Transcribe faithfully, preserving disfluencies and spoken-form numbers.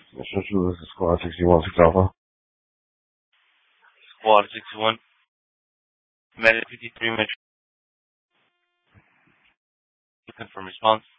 Mission two, this is Squad sixty-one, six Alpha. Squad sixty-one. Medic fifty-three, Metro. Looking for response.